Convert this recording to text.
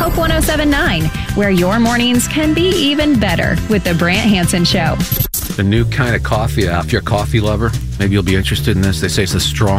Hope 107.9, where your mornings can be even better with the Brant Hansen Show. The new kind of coffee app. If you're a coffee lover, maybe you'll be interested in this. They say it's the strong